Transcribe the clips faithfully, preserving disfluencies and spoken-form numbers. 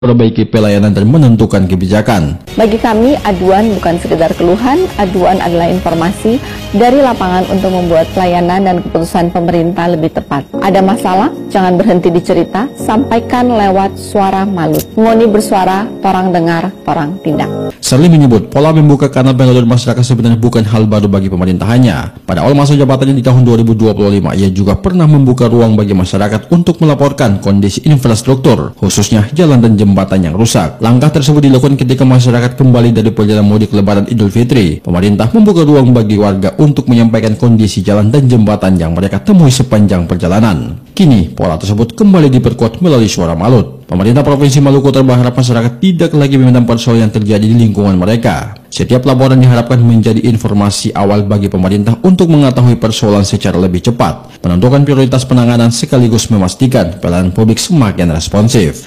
perbaiki pelayanan dan menentukan kebijakan. Bagi kami, aduan bukan sekedar keluhan, aduan adalah informasi dari lapangan untuk membuat pelayanan dan keputusan pemerintah lebih tepat. Ada masalah? Jangan berhenti dicerita, sampaikan lewat suara Malut. Ngoni bersuara, torang dengar, torang tindak. Serli menyebut pola membuka kanal pengaduan masyarakat sebenarnya bukan hal baru bagi pemerintahannya. Pada awal masa jabatannya di tahun dua ribu dua puluh lima, ia juga pernah membuka ruang bagi masyarakat untuk melaporkan kondisi infrastruktur, khususnya jalan dan jembatan yang rusak. Langkah tersebut dilakukan ketika masyarakat kembali dari perjalanan mudik Lebaran Idul Fitri. Pemerintah membuka ruang bagi warga untuk menyampaikan kondisi jalan dan jembatan yang mereka temui sepanjang perjalanan. Kini, pola tersebut kembali diperkuat melalui suara Malut. Pemerintah Provinsi Maluku Utara berharap masyarakat tidak lagi memendam persoalan yang terjadi di lingkungan mereka. Setiap laporan diharapkan menjadi informasi awal bagi pemerintah untuk mengetahui persoalan secara lebih cepat, menentukan prioritas penanganan sekaligus memastikan pelayanan publik semakin responsif.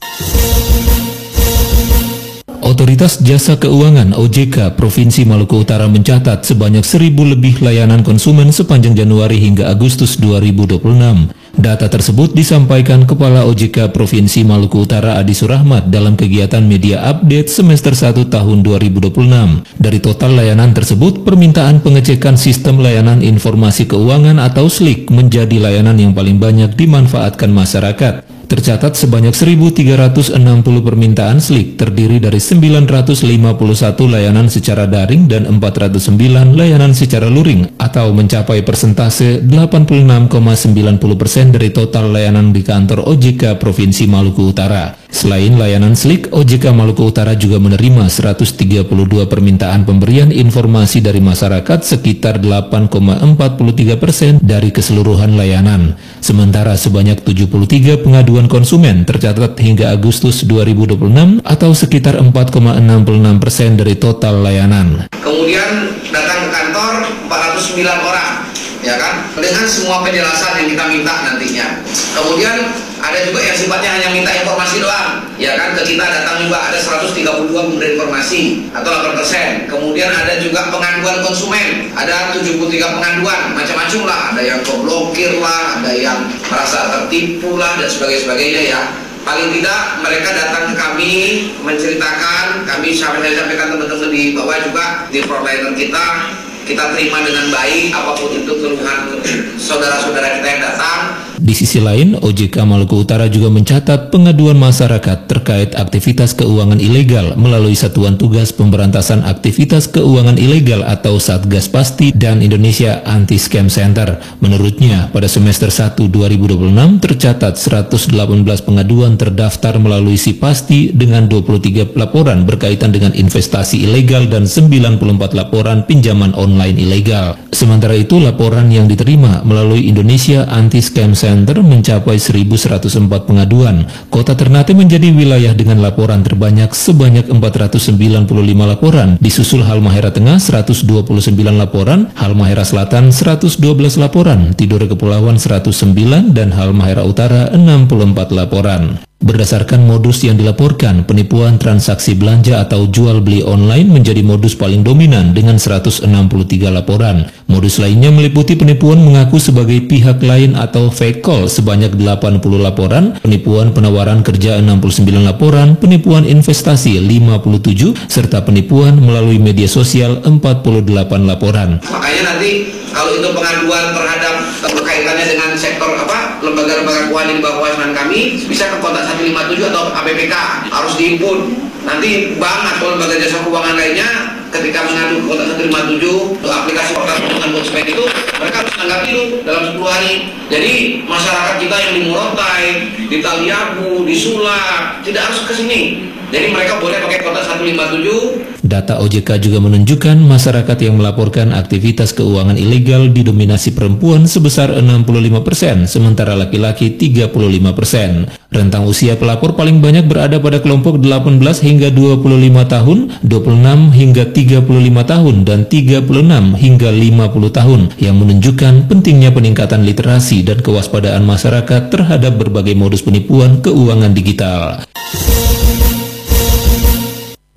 Otoritas Jasa Keuangan O J K Provinsi Maluku Utara mencatat sebanyak seribu lebih layanan konsumen sepanjang Januari hingga Agustus dua ribu dua puluh enam. Data tersebut disampaikan Kepala O J K Provinsi Maluku Utara Adi Surahmat dalam kegiatan media update semester satu tahun dua ribu dua puluh enam. Dari total layanan tersebut, permintaan pengecekan sistem layanan informasi keuangan atau S L I K menjadi layanan yang paling banyak dimanfaatkan masyarakat. Tercatat sebanyak seribu tiga ratus enam puluh permintaan S L I K terdiri dari sembilan ratus lima puluh satu layanan secara daring dan empat ratus sembilan layanan secara luring atau mencapai persentase delapan puluh enam koma sembilan puluh persen dari total layanan di kantor O J K Provinsi Maluku Utara. Selain layanan S L I K, O J K Maluku Utara juga menerima seratus tiga puluh dua permintaan pemberian informasi dari masyarakat sekitar delapan koma empat puluh tiga persen dari keseluruhan layanan. Sementara sebanyak tujuh puluh tiga pengaduan konsumen tercatat hingga Agustus dua ribu dua puluh enam atau sekitar empat koma enam puluh enam persen dari total layanan. Kemudian datang ke kantor empat ratus sembilan orang, ya kan, dengan semua penjelasan yang kita minta nantinya. Kemudian ada juga yang sifatnya hanya minta informasi doang, ya kan, ke kita datang juga ada seratus tiga puluh dua pemberi informasi atau delapan persen. Kemudian ada juga pengaduan konsumen, ada tujuh puluh tiga pengaduan, macam-macam lah, ada yang keblokir lah, ada yang merasa tertipu lah, dan sebagainya ya. Paling tidak mereka datang ke kami menceritakan, kami sampaikan teman-teman di bawah juga di frontliner kita, kita terima dengan baik apapun itu keluhan saudara-saudara kita yang datang. Di sisi lain, O J K Maluku Utara juga mencatat pengaduan masyarakat terkait aktivitas keuangan ilegal melalui Satuan Tugas Pemberantasan Aktivitas Keuangan Ilegal atau Satgas Pasti dan Indonesia Anti-Scam Center. Menurutnya, pada semester satu dua ribu dua puluh enam tercatat seratus delapan belas pengaduan terdaftar melalui Si Pasti dengan dua puluh tiga laporan berkaitan dengan investasi ilegal dan sembilan puluh empat laporan pinjaman online ilegal. Sementara itu, laporan yang diterima melalui Indonesia Anti-Scam Center mencapai seribu seratus empat pengaduan. Kota Ternate menjadi wilayah dengan laporan terbanyak sebanyak empat ratus sembilan puluh lima laporan, disusul Halmahera Tengah seratus dua puluh sembilan laporan, Halmahera Selatan seratus dua belas laporan, Tidore Kepulauan seratus sembilan, dan Halmahera Utara enam puluh empat laporan. Berdasarkan modus yang dilaporkan, penipuan transaksi belanja atau jual beli online menjadi modus paling dominan dengan seratus enam puluh tiga laporan. Modus lainnya meliputi penipuan mengaku sebagai pihak lain atau fake call sebanyak delapan puluh laporan, penipuan penawaran kerja enam puluh sembilan laporan, penipuan investasi lima puluh tujuh, serta penipuan melalui media sosial empat puluh delapan laporan. Makanya nanti kalau itu pengaduan terhadap berkaitannya dengan sektor apa, lembaga-lembaga keuangan di bawah kewajiban kami, bisa ke kontak satu lima tujuh atau A P P K, harus dihimpun. Nanti bank atau lembaga jasa keuangan lainnya ketika mengadu ke kontak satu lima tujuh aplikasi portal perlindungan konsumen itu, mereka harus menanggapi dulu dalam sepuluh hari. Jadi masyarakat kita yang di Morotai, di Taliabu, di Sulak tidak harus ke sini. Jadi mereka boleh pakai kontak satu lima tujuh. Data O J K juga menunjukkan masyarakat yang melaporkan aktivitas keuangan ilegal didominasi perempuan sebesar enam puluh lima persen, sementara laki-laki tiga puluh lima persen. Rentang usia pelapor paling banyak berada pada kelompok delapan belas hingga dua puluh lima tahun, dua puluh enam hingga tiga puluh lima tahun, dan tiga puluh enam hingga lima puluh tahun, yang menunjukkan pentingnya peningkatan literasi dan kewaspadaan masyarakat terhadap berbagai modus penipuan keuangan digital.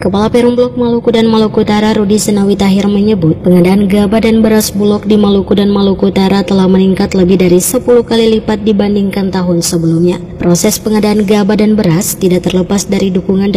Kepala Perum Bulog Maluku dan Maluku Utara Rudi Senawi Tahir menyebut pengadaan gabah dan beras Bulog di Maluku dan Maluku Utara telah meningkat lebih dari sepuluh kali lipat dibandingkan tahun sebelumnya. Proses pengadaan gabah dan beras tidak terlepas dari dukungan